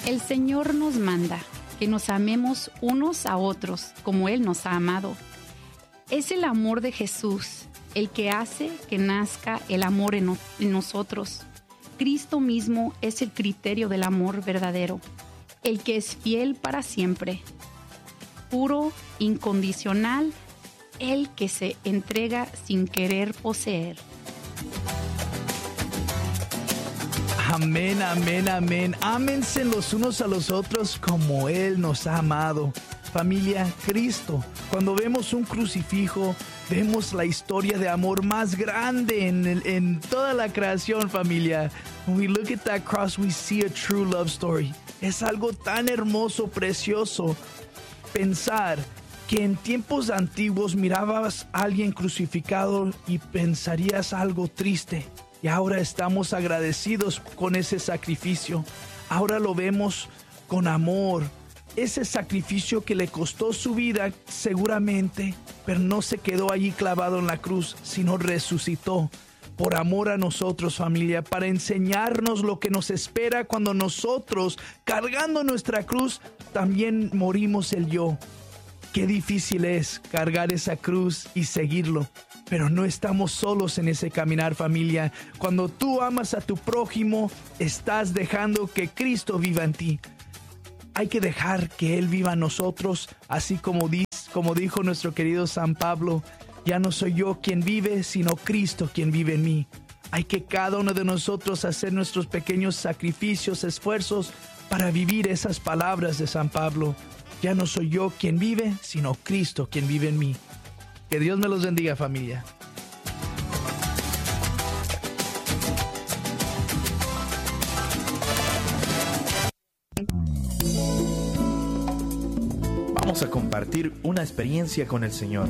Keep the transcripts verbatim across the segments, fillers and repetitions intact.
El Señor nos manda que nos amemos unos a otros como Él nos ha amado. Es el amor de Jesús el que hace que nazca el amor en, no- en nosotros. Cristo mismo es el criterio del amor verdadero, el que es fiel para siempre, puro, incondicional, el que se entrega sin querer poseer. Amén, amén, amén. Ámense los unos a los otros como Él nos ha amado. Familia, Cristo, cuando vemos un crucifijo, vemos la historia de amor más grande en, el, en toda la creación, familia. When we look at that cross, we see a true love story. Es algo tan hermoso, precioso. Pensar que en tiempos antiguos mirabas a alguien crucificado y pensarías algo triste. Y ahora estamos agradecidos con ese sacrificio. Ahora lo vemos con amor. Ese sacrificio que le costó su vida seguramente, pero no se quedó allí clavado en la cruz, sino resucitó por amor a nosotros, familia, para enseñarnos lo que nos espera cuando nosotros, cargando nuestra cruz, también morimos el yo. Qué difícil es cargar esa cruz y seguirlo. Pero no estamos solos en ese caminar, familia. Cuando tú amas a tu prójimo, estás dejando que Cristo viva en ti. Hay que dejar que Él viva en nosotros, así como, dice, como dijo nuestro querido San Pablo, ya no soy yo quien vive, sino Cristo quien vive en mí. Hay que cada uno de nosotros hacer nuestros pequeños sacrificios, esfuerzos para vivir esas palabras de San Pablo. Ya no soy yo quien vive, sino Cristo quien vive en mí. Que Dios me los bendiga, familia. Vamos a compartir una experiencia con el Señor.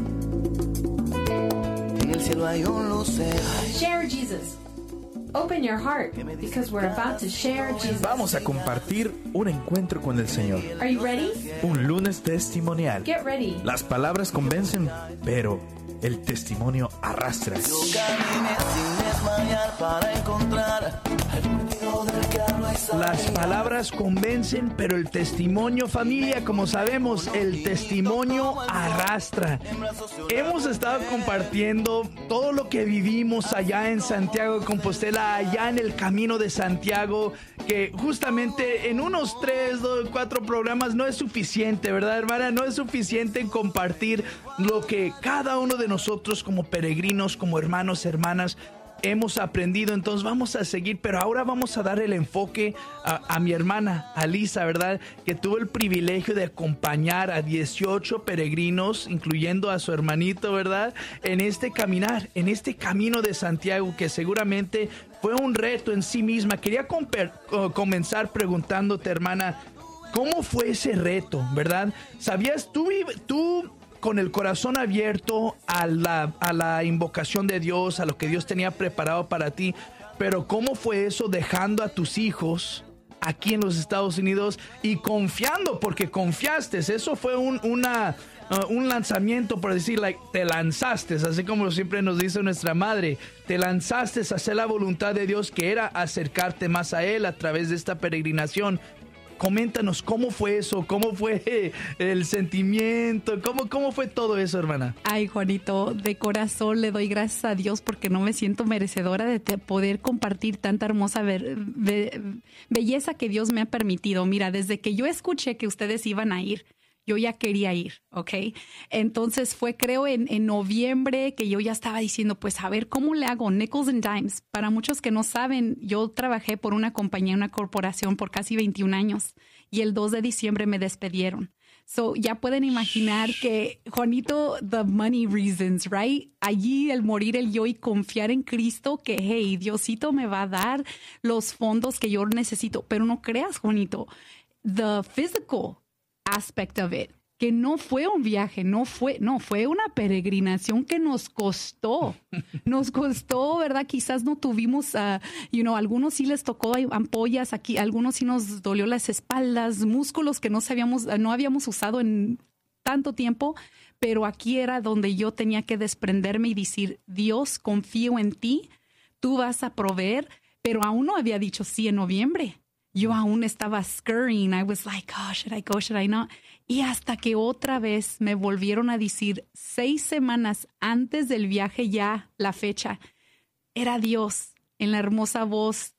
En el cielo hay un lucero. Share Jesus. Open your heart because we're about to share Jesus. Vamos a compartir un encuentro con el Señor. Are you ready? Un lunes testimonial. Get ready. Las palabras convencen, pero el testimonio arrastra. Yo caminé sin desmayar para encontrar al perdido del que habla Isaías. Las palabras convencen, pero el testimonio, familia, como sabemos, el testimonio arrastra. Hemos estado compartiendo todo lo que vivimos allá en Santiago de Compostela, allá en el Camino de Santiago, que justamente en unos tres, dos, cuatro programas no es suficiente, ¿verdad, hermana? No es suficiente en compartir lo que cada uno de nosotros como peregrinos, como hermanos, hermanas, hemos aprendido. Entonces vamos a seguir, pero ahora vamos a dar el enfoque a, a mi hermana, a Lisa, ¿verdad? Que tuvo el privilegio de acompañar a dieciocho peregrinos, incluyendo a su hermanito, ¿verdad? En este caminar, en este camino de Santiago, que seguramente fue un reto en sí misma. Quería comper, uh, comenzar preguntándote, hermana, ¿cómo fue ese reto, verdad? ¿Sabías tú, tú con el corazón abierto a la, a la invocación de Dios, a lo que Dios tenía preparado para ti, pero cómo fue eso dejando a tus hijos aquí en los Estados Unidos y confiando, porque confiaste? Eso fue un, una, uh, un lanzamiento, por decir, like, te lanzaste, así como siempre nos dice nuestra madre, te lanzaste a hacer la voluntad de Dios, que era acercarte más a Él a través de esta peregrinación. Coméntanos, ¿cómo fue eso? ¿Cómo fue el sentimiento? ¿Cómo, cómo fue todo eso, hermana? Ay, Juanito, de corazón le doy gracias a Dios porque no me siento merecedora de te- poder compartir tanta hermosa ver- be- belleza que Dios me ha permitido. Mira, desde que yo escuché que ustedes iban a ir, yo ya quería ir, ¿ok? Entonces fue, creo, en, en noviembre que yo ya estaba diciendo, pues a ver, ¿cómo le hago? Nickels and dimes. Para muchos que no saben, yo trabajé por una compañía, una corporación por casi veintiún años y el dos de diciembre me despidieron. So, ya pueden imaginar que, Juanito, the money reasons, right? Allí el morir el yo y confiar en Cristo que, hey, Diosito me va a dar los fondos que yo necesito. Pero no creas, Juanito, the physical aspect of it, que no fue un viaje, no fue, no, fue una peregrinación que nos costó, nos costó, ¿verdad? Quizás no tuvimos, uh, you know, algunos sí les tocó ampollas aquí, algunos sí nos dolió las espaldas, músculos que no sabíamos, no habíamos usado en tanto tiempo, pero aquí era donde yo tenía que desprenderme y decir, Dios, confío en ti, tú vas a proveer, pero aún no había dicho sí en noviembre. yo aún estaba scurrying. I was like, oh, should I go, should I not? Y hasta que otra vez me volvieron a decir, seis semanas antes del viaje ya, la fecha, era Dios en la hermosa voz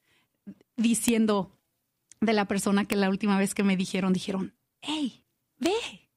diciendo de la persona que la última vez que me dijeron, dijeron, hey, ve,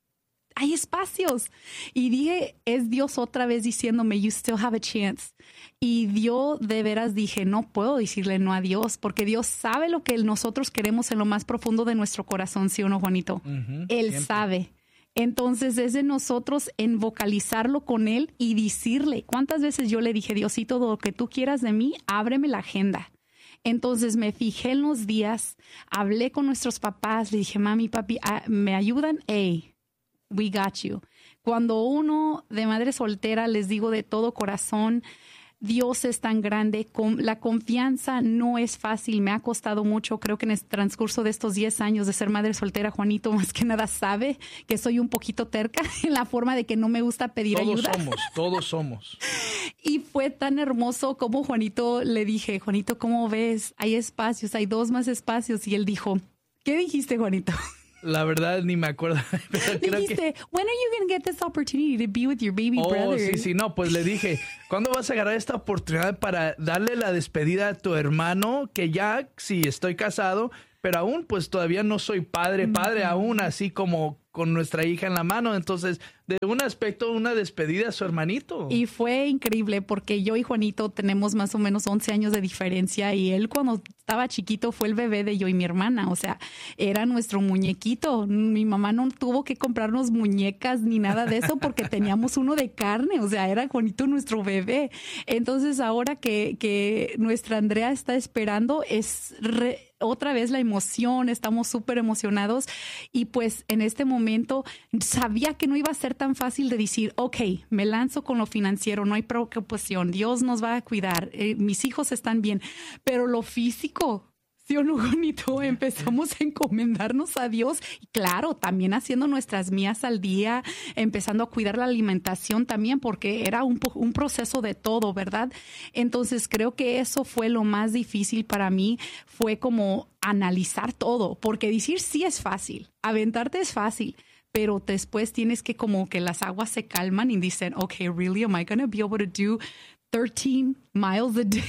hay espacios. Y dije, es Dios otra vez diciéndome, you still have a chance. Y yo de veras dije, no puedo decirle no a Dios, porque Dios sabe lo que nosotros queremos en lo más profundo de nuestro corazón, ¿sí o no, Juanito? Uh-huh, Él siempre. sabe. Entonces es de nosotros en vocalizarlo con Él y decirle. ¿Cuántas veces yo le dije, Diosito, lo que tú quieras de mí, ábreme la agenda? Entonces me fijé en los días, hablé con nuestros papás, le dije, mami, papi, ¿me ayudan? Hey, we got you. Cuando uno de madre soltera, les digo de todo corazón, Dios es tan grande, la confianza no es fácil, me ha costado mucho. Creo que en el transcurso de estos diez años de ser madre soltera, Juanito más que nada sabe que soy un poquito terca en la forma de que no me gusta pedir todos ayuda. Todos somos, todos somos. Y fue tan hermoso como Juanito le dije, Juanito, ¿cómo ves? Hay espacios, hay dos más espacios. Y él dijo, ¿qué dijiste, Juanito? La verdad ni me acuerdo. Pero creo dijiste, que... when are you going to get this opportunity to be with your baby oh, brother? sí, sí, no, pues le dije, ¿cuándo vas a agarrar esta oportunidad para darle la despedida a tu hermano? Que ya, sí, estoy casado, pero aún pues todavía no soy padre, padre aún, así como con nuestra hija en la mano. Entonces, de un aspecto, una despedida a su hermanito. Y fue increíble porque yo y Juanito tenemos más o menos once años de diferencia y él cuando estaba chiquito fue el bebé de yo y mi hermana. O sea, era nuestro muñequito. Mi mamá no tuvo que comprarnos muñecas ni nada de eso porque teníamos uno de carne. O sea, era Juanito nuestro bebé. Entonces, ahora que, que nuestra Andrea está esperando, es re, otra vez la emoción. Estamos súper emocionados y pues en este momento sabía que no iba a ser tan fácil de decir, ok, me lanzo con lo financiero, no hay preocupación, Dios nos va a cuidar, eh, mis hijos están bien, pero lo físico, ¿sí o no, Juanito? Empezamos a encomendarnos a Dios y claro, también haciendo nuestras mías al día, empezando a cuidar la alimentación también, porque era un, un proceso de todo, ¿verdad? Entonces creo que eso fue lo más difícil para mí, fue como analizar todo, porque decir sí es fácil, aventarte es fácil, pero después tienes que como que las aguas se calman y dicen, okay, really, am I going to be able to do thirteen miles a day?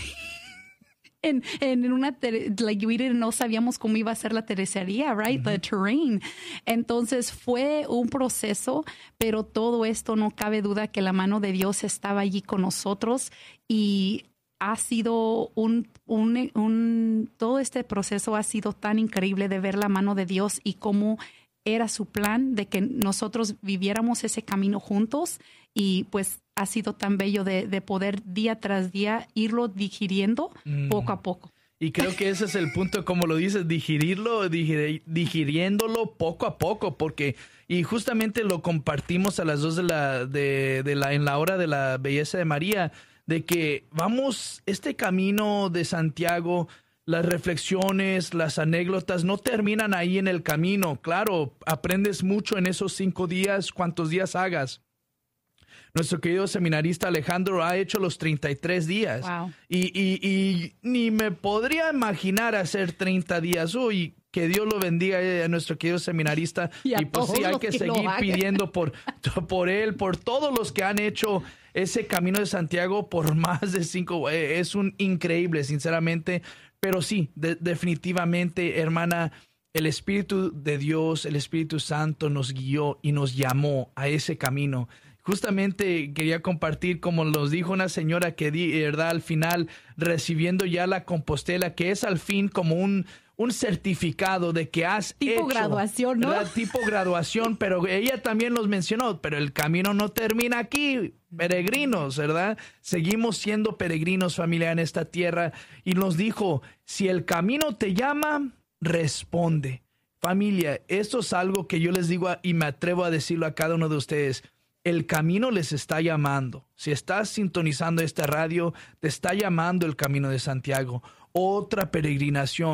En, en una, like, we didn't, no sabíamos cómo iba a ser la terracería, right? Uh-huh. The terrain. Entonces fue un proceso, pero todo esto no cabe duda que la mano de Dios estaba allí con nosotros y ha sido un, un, un, todo este proceso ha sido tan increíble de ver la mano de Dios y cómo era su plan de que nosotros viviéramos ese camino juntos y pues ha sido tan bello de, de poder día tras día irlo digiriendo mm. poco a poco. Y creo que ese es el punto, como lo dices, digerirlo, digerir, digiriéndolo poco a poco, porque y justamente lo compartimos a las dos de la, de, de la, en la hora de la belleza de María, de que vamos, este camino de Santiago, las reflexiones, las anécdotas no terminan ahí en el camino. Claro, aprendes mucho en esos cinco días, cuantos días hagas. Nuestro querido seminarista Alejandro ha hecho los treinta y tres días. Wow. Y, y, y ni me podría imaginar hacer treinta días. Uy, que Dios lo bendiga a nuestro querido seminarista. Y, y pues sí, hay que, que seguir pidiendo por, por él, por todos los que han hecho ese camino de Santiago por más de cinco. Es un increíble, sinceramente. Pero sí, de, definitivamente, hermana, el Espíritu de Dios, el Espíritu Santo nos guió y nos llamó a ese camino. Justamente quería compartir, como nos dijo una señora que, di, ¿verdad? Al final, recibiendo ya la Compostela, que es al fin como un, un certificado de que has tipo hecho. Tipo graduación, ¿no? ¿verdad? Tipo graduación, pero ella también los mencionó, pero el camino no termina aquí, peregrinos, ¿verdad? Seguimos siendo peregrinos, familia, en esta tierra. Y nos dijo, si el camino te llama, responde. Familia, esto es algo que yo les digo a, y me atrevo a decirlo a cada uno de ustedes. El camino les está llamando. Si estás sintonizando esta radio, te está llamando el camino de Santiago. Otra peregrinación.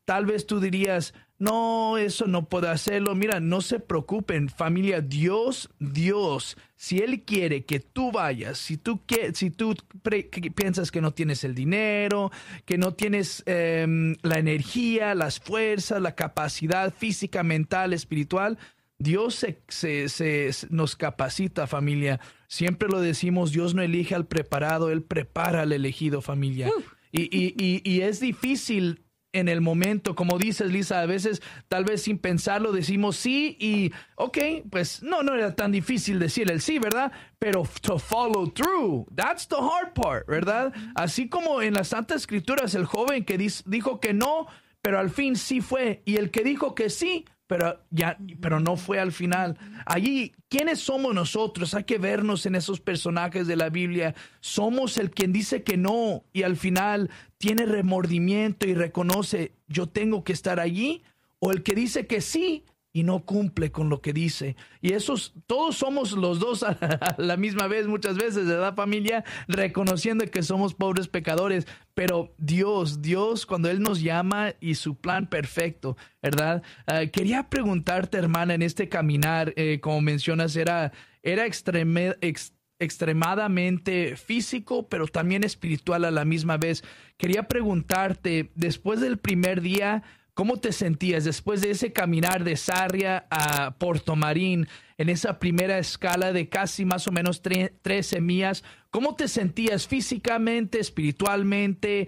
tal vez tú dirías, no, eso no puedo hacerlo. Mira, no se preocupen, familia. Dios, Dios, si Él quiere que tú vayas, si tú, que, si tú pre, que piensas que no tienes el dinero, que no tienes eh, la energía, las fuerzas, la capacidad física, mental, espiritual, Dios se, se, se, se nos capacita, familia. Siempre lo decimos, Dios no elige al preparado, Él prepara al elegido, familia. Uh. Y, y, y, y es difícil en el momento, como dices, Lisa, a veces tal vez sin pensarlo decimos sí y ok, pues no, no era tan difícil decir el sí, ¿verdad? Pero to follow through, that's the hard part, ¿verdad? Así como en las Santas Escrituras el joven que dis, dijo que no, pero al fin sí fue, y el que dijo que sí, pero ya, pero no fue al final. Allí, ¿quiénes somos nosotros? Hay que vernos en esos personajes de la Biblia. Somos el quien dice que no y al final tiene remordimiento y reconoce, yo tengo que estar allí, o el que dice que sí y no cumple con lo que dice. Y esos, todos somos los dos a la misma vez, muchas veces, ¿verdad, familia? Reconociendo que somos pobres pecadores, pero Dios, Dios, cuando Él nos llama y su plan perfecto, ¿verdad? Uh, quería preguntarte, hermana, en este caminar, eh, como mencionas, era, era extreme, ex, extremadamente físico, pero también espiritual a la misma vez. Quería preguntarte, después del primer día, ¿cómo te sentías después de ese caminar de Sarria a Puerto Marín, en esa primera escala de casi más o menos tre- trece millas? ¿Cómo te sentías físicamente, espiritualmente,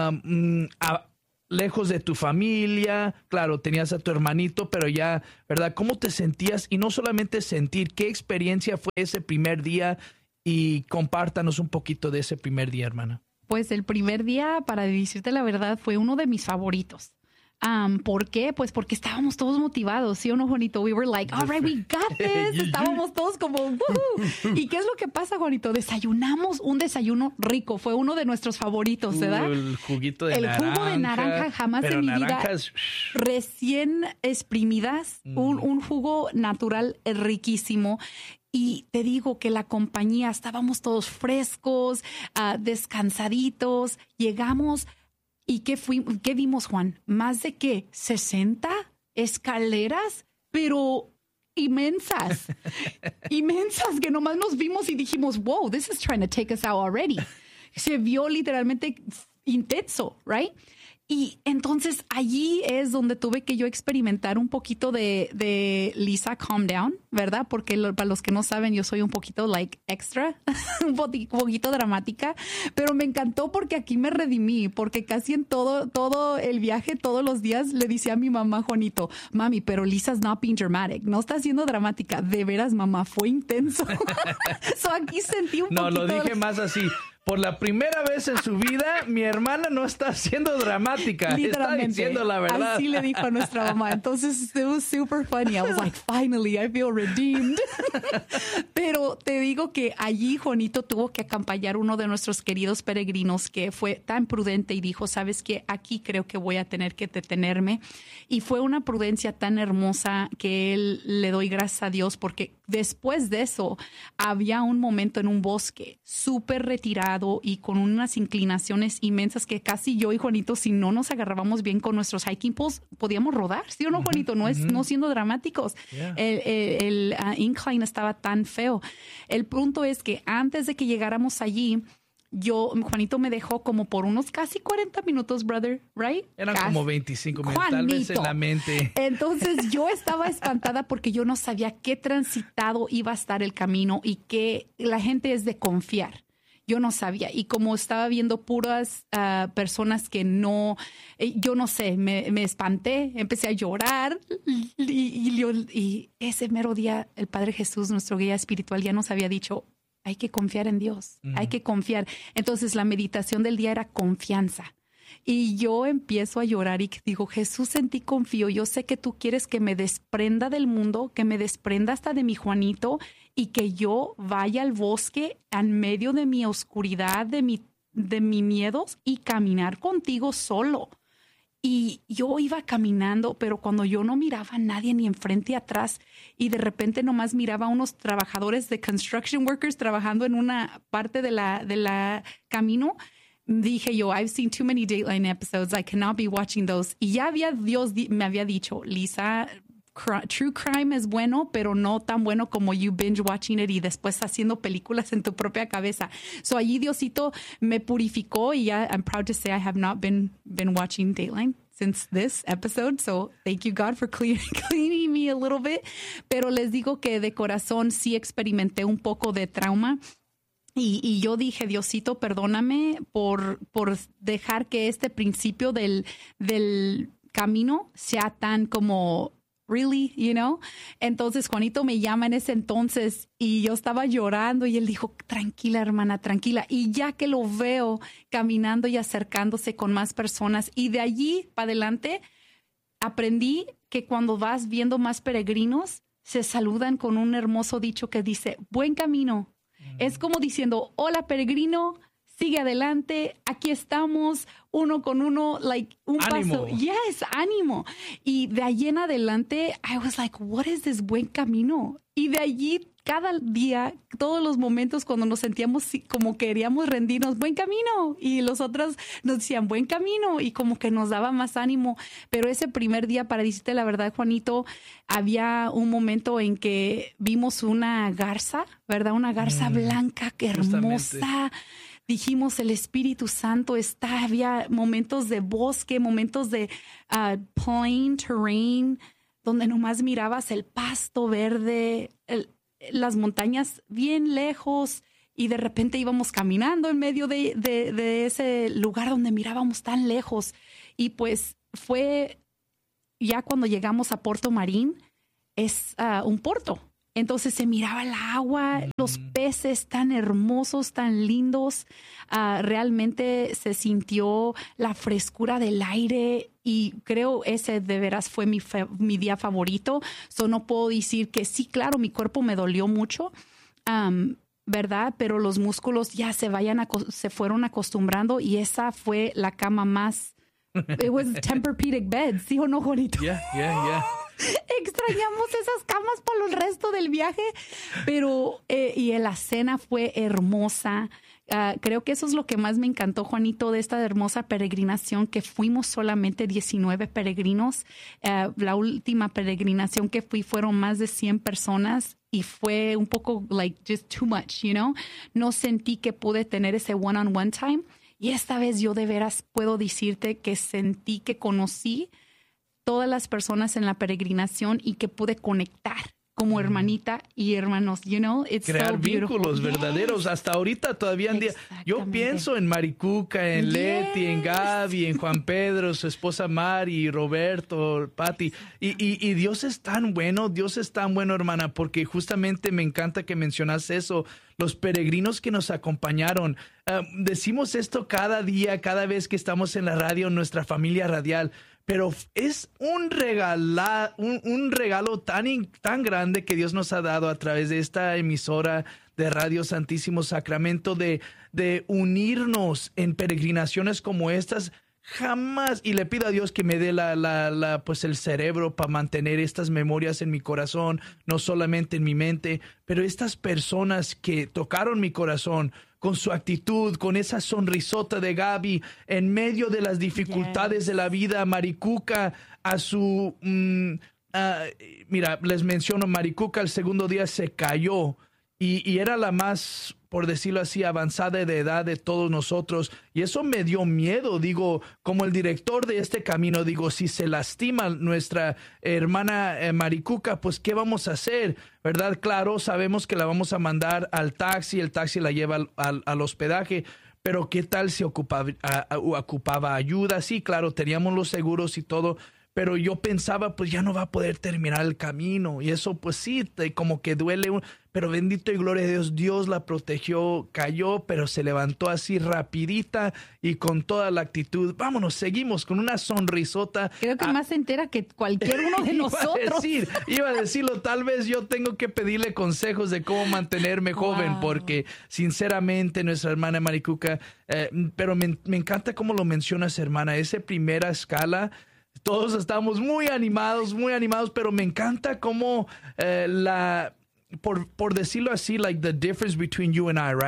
um, a, lejos de tu familia? Claro, tenías a tu hermanito, pero ya, ¿verdad? ¿Cómo te sentías? Y no solamente sentir, ¿qué experiencia fue ese primer día? Y compártanos un poquito de ese primer día, hermana. Pues el primer día, para decirte la verdad, fue uno de mis favoritos. Um, ¿Por qué? Pues porque estábamos todos motivados, ¿sí o no, Juanito? We were like, all right, we got this. Estábamos todos como, woohoo. ¿Y qué es lo que pasa, Juanito? Desayunamos un desayuno rico. Fue uno de nuestros favoritos, ¿verdad? Uh, el juguito de el naranja. El jugo de naranja, jamás en mi naranjas, vida. Recién exprimidas, mm. un, un jugo natural riquísimo. Y te digo que la compañía, estábamos todos frescos, uh, descansaditos. Llegamos. ¿Y qué, fui, qué vimos, Juan? ¿Más de qué? ¿sesenta escaleras? Pero inmensas. inmensas, que nomás nos vimos y dijimos, wow, this is trying to take us out already. Se vio literalmente intenso, right? Y entonces allí es donde tuve que yo experimentar un poquito de, de Lisa Calm Down, ¿verdad? Porque lo, para los que no saben, yo soy un poquito like extra, un poquito dramática, pero me encantó porque aquí me redimí, porque casi en todo, todo el viaje, todos los días le decía a mi mamá, Juanito, mami, pero Lisa's not being dramatic, no está siendo dramática, de veras, mamá, fue intenso. So aquí sentí un no, poquito... No, lo dije más así. Por la primera vez en su vida, mi hermana no está siendo dramática, está diciendo la verdad. Así le dijo a nuestra mamá. Entonces, it was super funny. I was like, finally, I feel redeemed. Pero te digo que allí Juanito tuvo que acompañar uno de nuestros queridos peregrinos que fue tan prudente y dijo, ¿sabes qué? Aquí creo que voy a tener que detenerme. Y fue una prudencia tan hermosa que él le doy gracias a Dios porque después de eso había un momento en un bosque súper retirado y con unas inclinaciones inmensas que casi yo y Juanito, si no nos agarrábamos bien con nuestros hiking poles, podíamos rodar, ¿sí o no, Juanito? No es, uh-huh. no siendo dramáticos. Yeah. El, el, el uh, incline estaba tan feo. El punto es que antes de que llegáramos allí, yo, Juanito me dejó como por unos casi cuarenta minutos, brother, right? Eran casi. como veinticinco minutos, Juanito. Tal vez en la mente. Entonces yo estaba espantada porque yo no sabía qué transitado iba a estar el camino y que la gente es de confiar. Yo no sabía. Y como estaba viendo puras uh, personas que no, eh, yo no sé, me, me espanté, empecé a llorar y, y, y, y ese mero día el Padre Jesús, nuestro guía espiritual, ya nos había dicho, hay que confiar en Dios, uh-huh. hay que confiar. Entonces la meditación del día era confianza. Y yo empiezo a llorar y digo, Jesús, en ti confío. Yo sé que tú quieres que me desprenda del mundo, que me desprenda hasta de mi Juanito y que yo vaya al bosque en medio de mi oscuridad, de mi, de mis miedos y caminar contigo solo. Y yo iba caminando, pero cuando yo no miraba a nadie ni enfrente ni atrás y de repente nomás miraba a unos trabajadores de construction workers trabajando en una parte de la, de la camino, dije yo, I've seen too many Dateline episodes. I cannot be watching those. Y ya había Dios di- me había dicho, Lisa, cr- true crime es bueno, pero no tan bueno como you binge watching it y después haciendo películas en tu propia cabeza. So allí Diosito me purificó y ya I'm proud to say I have not been been watching Dateline since this episode. So thank you, God, for clean, cleaning me a little bit. Pero les digo que de corazón sí experimenté un poco de trauma. Y, y yo dije, Diosito, perdóname por, por dejar que este principio del, del camino sea tan como, really, you know? Entonces, Juanito me llama en ese entonces y yo estaba llorando y él dijo, tranquila, hermana, tranquila. Y ya que lo veo caminando y acercándose con más personas y de allí para adelante, aprendí que cuando vas viendo más peregrinos, se saludan con un hermoso dicho que dice, buen camino. Es como diciendo, hola peregrino, sigue adelante, aquí estamos, uno con uno, like, un ánimo. paso. Yes, ánimo. Y de allí en adelante, I was like, what is this buen camino? Y de allí, cada día, todos los momentos cuando nos sentíamos como queríamos rendirnos, buen camino. Y los otros nos decían, buen camino. Y como que nos daba más ánimo. Pero ese primer día, para decirte la verdad, Juanito, había un momento en que vimos una garza, ¿verdad? Una garza mm, blanca, que hermosa. Justamente. Dijimos, el Espíritu Santo está. Había momentos de bosque, momentos de uh, plain terrain, donde nomás mirabas el pasto verde, el, las montañas bien lejos y de repente íbamos caminando en medio de, de, de ese lugar donde mirábamos tan lejos. Y pues fue ya cuando llegamos a Puerto Marín, es uh, un puerto. Entonces se miraba el agua, mm. los peces tan hermosos, tan lindos. Uh, realmente se sintió la frescura del aire y creo ese de veras fue mi, fe, mi día favorito. So no puedo decir que sí, claro, mi cuerpo me dolió mucho, um, ¿verdad? Pero los músculos ya se, vayan a, se fueron acostumbrando y esa fue la cama más... It was Tempur-Pedic bed, ¿sí o no, Juanito? Yeah, yeah, yeah. Extrañamos esas camas por el resto del viaje, pero eh, y la cena fue hermosa. Uh, creo que eso es lo que más me encantó, Juanito, de esta hermosa peregrinación, que fuimos solamente diecinueve peregrinos. Uh, la última peregrinación que fui fueron más de cien personas y fue un poco like just too much, you know. No sentí que pude tener ese one-on-one time y esta vez yo de veras puedo decirte que sentí que conocí todas las personas en la peregrinación y que pude conectar como hermanita y hermanos, you know, it's crear so vínculos verdaderos. Yes. Hasta ahorita todavía en día. Yo pienso en Maricuca, en yes. Leti, en Gaby, en Juan Pedro, su esposa Mari, Roberto, Patti. Y, y, y Dios es tan bueno, Dios es tan bueno, hermana, porque justamente me encanta que mencionas eso. Los peregrinos que nos acompañaron. Uh, decimos esto cada día, cada vez que estamos en la radio, nuestra familia radial. Pero es un, regala, un, un regalo tan, tan grande que Dios nos ha dado a través de esta emisora de Radio Santísimo Sacramento de, de unirnos en peregrinaciones como estas. Jamás, y le pido a Dios que me dé la, la, la, pues el cerebro para mantener estas memorias en mi corazón, no solamente en mi mente, pero estas personas que tocaron mi corazón con su actitud, con esa sonrisota de Gaby, en medio de las dificultades yes. de la vida, Maricuca, a su... Mm, uh, mira, les menciono, Maricuca el segundo día se cayó y, y era la más, por decirlo así, avanzada de edad de todos nosotros. Y eso me dio miedo, digo, como el director de este camino, digo, si se lastima nuestra hermana eh, Maricuca, pues, ¿qué vamos a hacer? ¿Verdad? Claro, sabemos que la vamos a mandar al taxi, el taxi la lleva al, al, al hospedaje, pero ¿qué tal si ocupaba, a, a, ocupaba ayuda? Sí, claro, teníamos los seguros y todo, pero yo pensaba, pues ya no va a poder terminar el camino. Y eso, pues sí, te, como que duele. Un, pero bendito y gloria a Dios, Dios la protegió, cayó, pero se levantó así rapidita y con toda la actitud. Vámonos, seguimos con una sonrisota. Creo que ah, más se entera que cualquier uno de iba nosotros. A decir, iba a decirlo, tal vez yo tengo que pedirle consejos de cómo mantenerme joven, wow. porque sinceramente nuestra hermana Maricuca, eh, pero me, me encanta cómo lo mencionas, hermana, esa primera escala. Todos estamos muy animados, muy animados, pero me encanta cómo eh, la, por, por decirlo así, like the difference between you and I, right?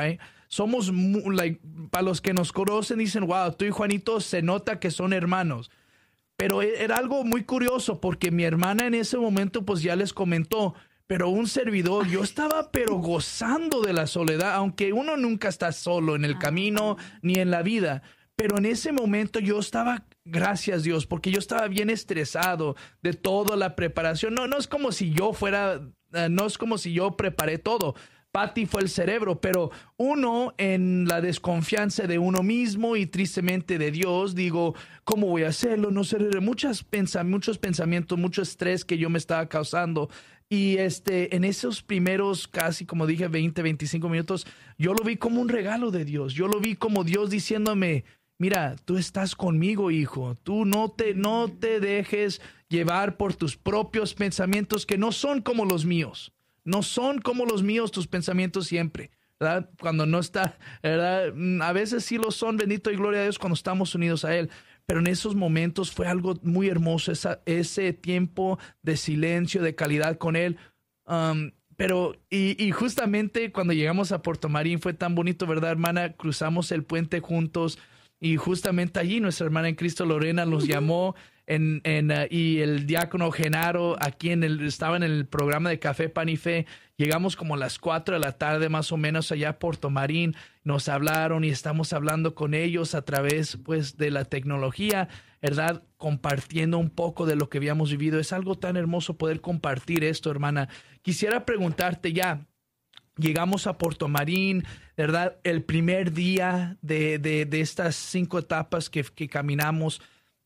somos, like, para los que nos conocen, dicen, wow, tú y Juanito se nota que son hermanos. Pero era algo muy curioso porque mi hermana en ese momento pues ya les comentó, pero un servidor, yo estaba pero gozando de la soledad, aunque uno nunca está solo en el camino ni en la vida. Pero en ese momento yo estaba, gracias Dios, porque yo estaba bien estresado de toda la preparación. No, no es como si yo fuera, uh, no es como si yo preparé todo. Patty fue el cerebro, pero uno en la desconfianza de uno mismo y tristemente de Dios, digo, ¿cómo voy a hacerlo? No sé, muchas pens- muchos pensamientos, mucho estrés que yo me estaba causando. Y este, en esos primeros casi, como dije, veinte, veinticinco minutos, yo lo vi como un regalo de Dios. Yo lo vi como Dios diciéndome, mira, tú estás conmigo, hijo. Tú no te, no te dejes llevar por tus propios pensamientos que no son como los míos. No son como los míos tus pensamientos siempre, ¿verdad? Cuando no está, ¿verdad? A veces sí lo son, bendito y gloria a Dios, cuando estamos unidos a Él. Pero en esos momentos fue algo muy hermoso, esa, ese tiempo de silencio, de calidad con Él. Um, pero, y, y justamente cuando llegamos a Puerto Marín fue tan bonito, ¿verdad, hermana? Cruzamos el puente juntos y justamente allí nuestra hermana en Cristo, Lorena, nos llamó. En, en, uh, y el diácono Genaro aquí en el, estaba en el programa de Café Pan y Fe. Llegamos como a las cuatro de la tarde más o menos allá a Puerto Marín. Nos hablaron y estamos hablando con ellos a través pues de la tecnología, ¿verdad? Compartiendo un poco de lo que habíamos vivido. Es algo tan hermoso poder compartir esto, hermana. Quisiera preguntarte ya. Llegamos a Puerto Marín, ¿verdad? El primer día de, de, de estas cinco etapas que, que caminamos.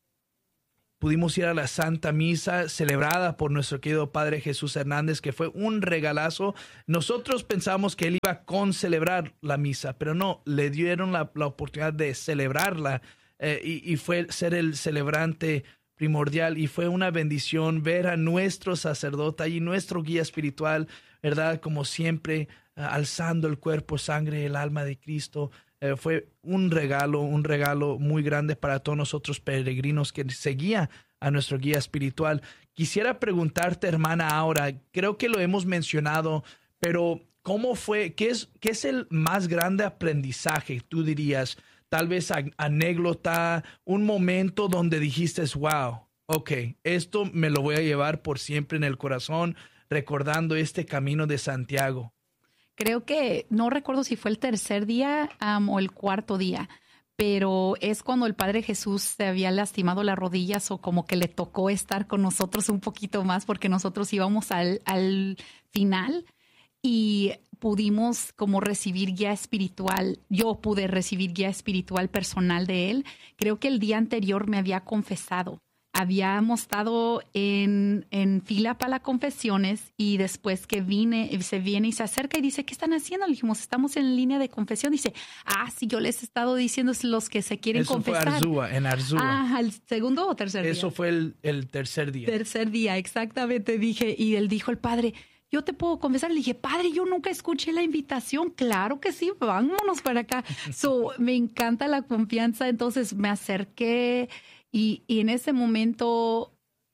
Pudimos ir a la Santa Misa celebrada por nuestro querido Padre Jesús Hernández, que fue un regalazo. Nosotros pensamos que él iba a concelebrar la misa, pero no, le dieron la, la oportunidad de celebrarla eh, y, y fue ser el celebrante primordial. Y fue una bendición ver a nuestro sacerdote y nuestro guía espiritual, ¿verdad? Como siempre, uh, alzando el cuerpo, sangre, el alma de Cristo. Eh, fue un regalo, un regalo muy grande para todos nosotros peregrinos que seguía a nuestro guía espiritual. Quisiera preguntarte, hermana, ahora, creo que lo hemos mencionado, pero ¿cómo fue? ¿Qué es, qué es el más grande aprendizaje, tú dirías? Tal vez anécdota, un momento donde dijiste, wow, ok, esto me lo voy a llevar por siempre en el corazón, recordando este camino de Santiago. Creo que, no recuerdo si fue el tercer día um, o el cuarto día, pero es cuando el Padre Jesús se había lastimado las rodillas o como que le tocó estar con nosotros un poquito más porque nosotros íbamos al, al final y pudimos como recibir guía espiritual. Yo pude recibir guía espiritual personal de él. Creo que el día anterior me había confesado. Habíamos estado en, en fila para las confesiones y después que vine, se viene y se acerca y dice, ¿qué están haciendo? Le dijimos, estamos en línea de confesión. Dice, ah, sí, yo les he estado diciendo los que se quieren Eso confesar. Eso fue Arzúa, en Arzúa. Ah, ¿el segundo o tercer día? Eso fue el, el tercer día. Tercer día, exactamente, dije. Y él dijo, el padre, yo te puedo confesar. Le dije, padre, yo nunca escuché la invitación. Claro que sí, vámonos para acá. So, me encanta la confianza. Entonces me acerqué. Y, y en ese momento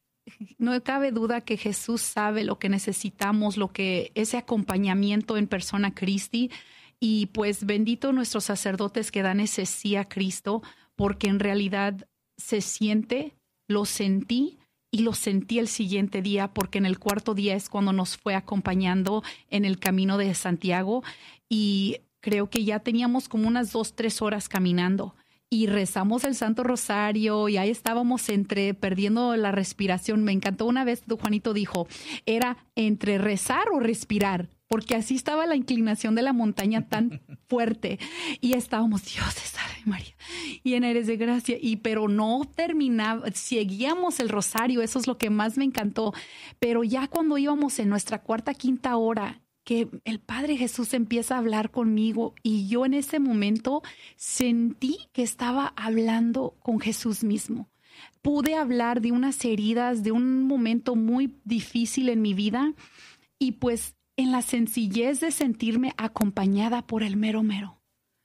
no cabe duda que Jesús sabe lo que necesitamos, lo que ese acompañamiento en persona Cristi. Y pues bendito nuestros sacerdotes que dan ese sí a Cristo, porque en realidad se siente, lo sentí y lo sentí el siguiente día, porque en el cuarto día es cuando nos fue acompañando en el camino de Santiago. Y creo que ya teníamos como unas dos, tres horas caminando. Y rezamos el Santo Rosario y ahí estábamos entre perdiendo la respiración. Me encantó una vez, Juanito dijo, era entre rezar o respirar, porque así estaba la inclinación de la montaña tan fuerte. Y estábamos, Dios te salve María, llena eres de gracia. Y pero no terminaba, seguíamos el rosario, eso es lo que más me encantó. Pero ya cuando íbamos en nuestra cuarta, quinta hora, que el Padre Jesús empieza a hablar conmigo y yo en ese momento sentí que estaba hablando con Jesús mismo. Pude hablar de unas heridas, de un momento muy difícil en mi vida y pues en la sencillez de sentirme acompañada por el mero mero.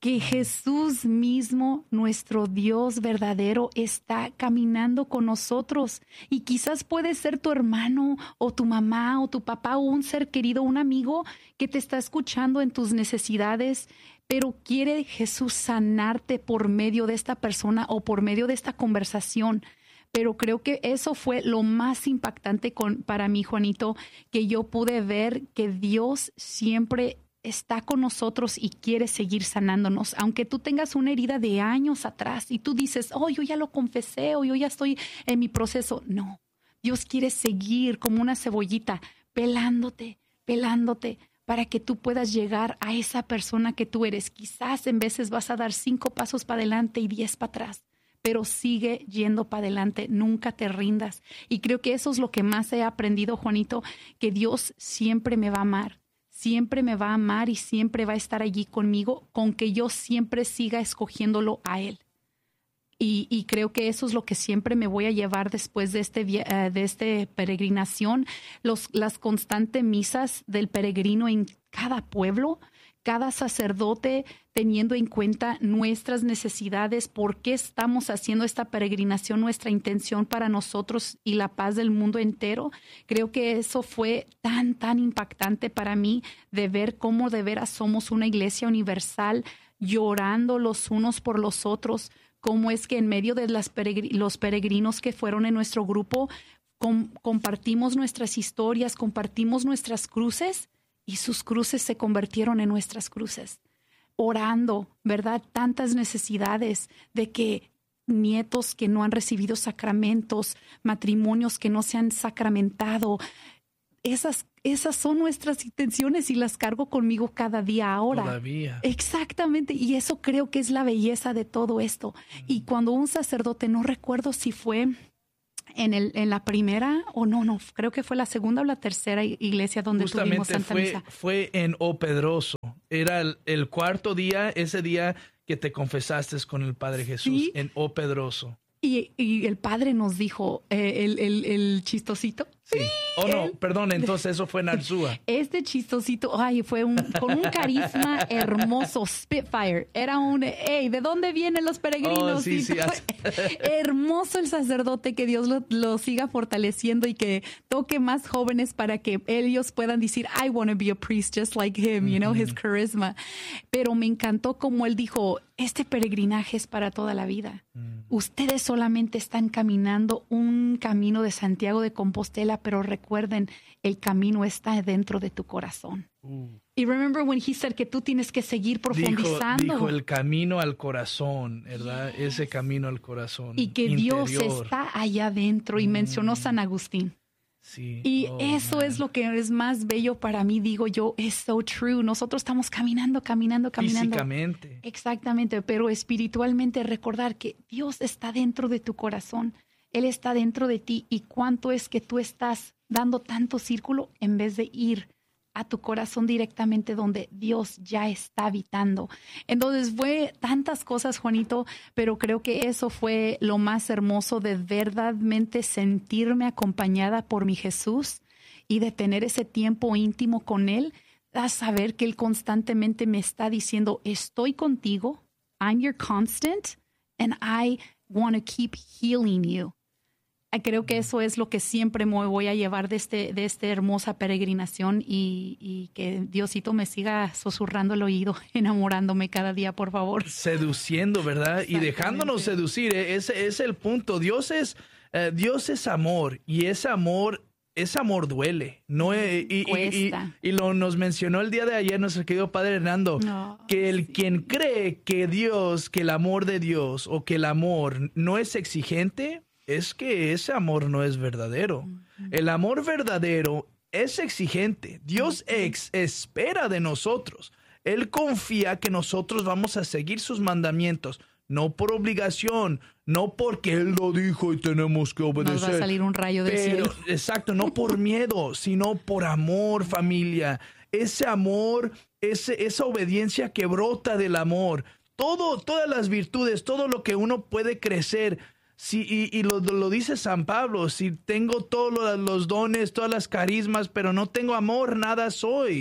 que Jesús mismo, nuestro Dios verdadero, está caminando con nosotros. Y quizás puede ser tu hermano o tu mamá o tu papá o un ser querido, un amigo que te está escuchando en tus necesidades, pero quiere Jesús sanarte por medio de esta persona o por medio de esta conversación. Pero creo que eso fue lo más impactante con, para mí, Juanito, que yo pude ver que Dios siempre está con nosotros y quiere seguir sanándonos. Aunque tú tengas una herida de años atrás y tú dices, oh, yo ya lo confesé o yo ya estoy en mi proceso. No, Dios quiere seguir como una cebollita, pelándote, pelándote, para que tú puedas llegar a esa persona que tú eres. Quizás en veces vas a dar cinco pasos para adelante y diez para atrás, pero sigue yendo para adelante, nunca te rindas. Y creo que eso es lo que más he aprendido, Juanito, que Dios siempre me va a amar. Siempre me va a amar y siempre va a estar allí conmigo, con que yo siempre siga escogiéndolo a Él. Y, y creo que eso es lo que siempre me voy a llevar después de este uh, de este peregrinación. Los, las constantes misas del peregrino en cada pueblo, cada sacerdote teniendo en cuenta nuestras necesidades, por qué estamos haciendo esta peregrinación, nuestra intención para nosotros y la paz del mundo entero. Creo que eso fue tan, tan impactante para mí, de ver cómo de veras somos una iglesia universal, llorando los unos por los otros, cómo es que en medio de las peregr- los peregrinos que fueron en nuestro grupo, com- compartimos nuestras historias, compartimos nuestras cruces, y sus cruces se convirtieron en nuestras cruces. Orando, ¿verdad? Tantas necesidades de que nietos que no han recibido sacramentos, matrimonios que no se han sacramentado. Esas, esas son nuestras intenciones y las cargo conmigo cada día ahora. Todavía. Exactamente. Y eso creo que es la belleza de todo esto. Mm. Y cuando un sacerdote, no recuerdo si fue en, el, en la primera o no, no, creo que fue la segunda o la tercera iglesia donde Justamente tuvimos Santa fue, Misa. fue en O Pedroso. Era el, el cuarto día, ese día que te confesaste con el Padre Jesús, ¿sí? En O Pedroso. Y, y el Padre nos dijo, eh, el, el, el chistosito. Sí. Oh, no, perdón, entonces eso fue en Arzúa. Este chistosito, ay, fue un, con un carisma hermoso, Spitfire. Era un, hey, ¿de dónde vienen los peregrinos? Oh, sí, sí, hermoso el sacerdote, que Dios lo, lo siga fortaleciendo y que toque más jóvenes para que ellos puedan decir, I want to be a priest just like him, you know, mm-hmm. his charisma. Pero me encantó como él dijo, este peregrinaje es para toda la vida. Mm. Ustedes solamente están caminando un camino de Santiago de Compostela, pero recuerden, el camino está dentro de tu corazón. Uh. Y remember when he said que tú tienes que seguir profundizando. Dijo, dijo el camino al corazón, ¿verdad? Yes. Ese camino al corazón. Y que interior. Dios está allá adentro. Y mm. mencionó San Agustín. Sí. Y oh, eso man. es lo que es más bello para mí, digo yo, es so true. Nosotros estamos caminando, caminando, caminando. Físicamente. Exactamente, pero espiritualmente recordar que Dios está dentro de tu corazón. Él está dentro de ti. Y cuánto es que tú estás dando tanto círculo en vez de ir a tu corazón directamente donde Dios ya está habitando. Entonces fue tantas cosas, Juanito, pero creo que eso fue lo más hermoso, de verdaderamente sentirme acompañada por mi Jesús y de tener ese tiempo íntimo con Él, a saber que Él constantemente me está diciendo, estoy contigo, I'm your constant, and I want to keep healing you. Creo que eso es lo que siempre me voy a llevar de, este, de esta hermosa peregrinación, y, y que Diosito me siga susurrando el oído, enamorándome cada día, por favor. Seduciendo, ¿verdad? Y dejándonos seducir. Ese es el punto. Dios es, uh, Dios es amor, y ese amor, ese amor duele. No, y, y, y, y lo nos mencionó el día de ayer nuestro querido Padre Hernando, no, que el sí. quien cree que Dios, que el amor de Dios o que el amor no es exigente, es que ese amor no es verdadero. Uh-huh. El amor verdadero es exigente. Dios uh-huh. ex espera de nosotros. Él confía que nosotros vamos a seguir sus mandamientos, no por obligación, no porque Él lo dijo y tenemos que obedecer. Nos va a salir un rayo del Pero, cielo. Exacto, no por miedo, sino por amor, familia. Ese amor, ese, esa obediencia que brota del amor. Todo, todas las virtudes, todo lo que uno puede crecer. Sí, y, y lo, lo dice San Pablo, si tengo todos los dones, todas las carismas, pero no tengo amor, nada soy.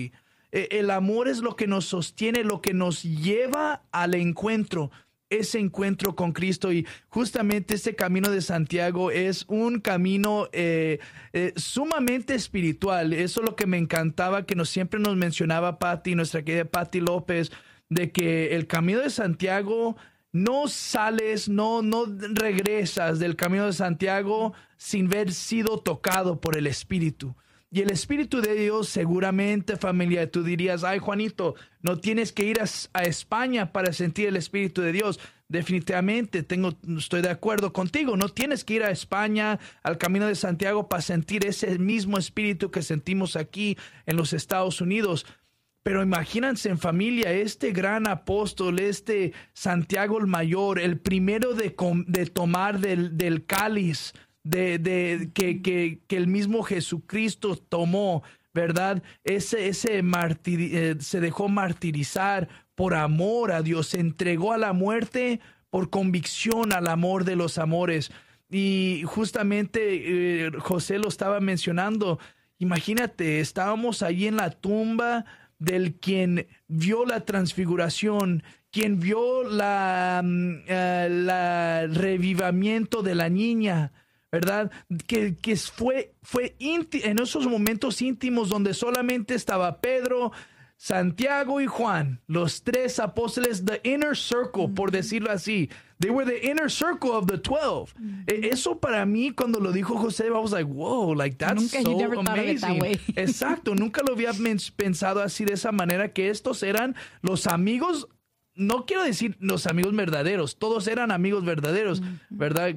Eh, el amor es lo que nos sostiene, lo que nos lleva al encuentro. Ese encuentro con Cristo, y justamente este camino de Santiago es un camino eh, eh, sumamente espiritual. Eso es lo que me encantaba, que nos, siempre nos mencionaba Patti, nuestra querida Patti López, de que el camino de Santiago no sales, no, no regresas del camino de Santiago sin haber sido tocado por el Espíritu. Y el Espíritu de Dios, seguramente, familia, tú dirías, ay, Juanito, no tienes que ir a, a España para sentir el Espíritu de Dios. Definitivamente, tengo, estoy de acuerdo contigo. No tienes que ir a España, al Camino de Santiago, para sentir ese mismo Espíritu que sentimos aquí en los Estados Unidos. Pero imagínense, en familia, este gran apóstol, este Santiago el Mayor, el primero de, de tomar del, del cáliz, De, de que, que, que el mismo Jesucristo tomó, ¿verdad? Ese, ese martir, eh, se dejó martirizar por amor a Dios, se entregó a la muerte por convicción al amor de los amores. Y justamente eh, José lo estaba mencionando. Imagínate, estábamos allí en la tumba del quien vio la transfiguración, quien vio la, uh, la revivamiento de la niña, ¿verdad? Que, que fue, fue en esos momentos íntimos donde solamente estaba Pedro, Santiago y Juan, los tres apóstoles, the inner circle, mm-hmm. por decirlo así. They were the inner circle of the twelve. Mm-hmm. Eso para mí, cuando lo dijo José, I was like, whoa, like that's nunca, so never amazing. That way. Exacto, nunca lo había pensado así, de esa manera, que estos eran los amigos, no quiero decir los amigos verdaderos, todos eran amigos verdaderos, mm-hmm. ¿verdad?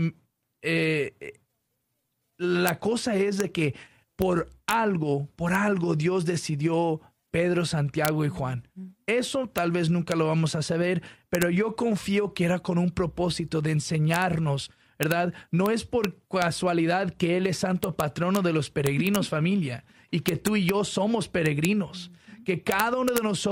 Eh, la cosa es de que por algo, por algo Dios decidió Pedro, Santiago y Juan. Eso tal vez nunca lo vamos a saber, pero yo confío que era con un propósito de enseñarnos, ¿verdad? No es por casualidad que Él es santo patrono de los peregrinos, familia, y que tú y yo somos peregrinos, que cada uno de nosotros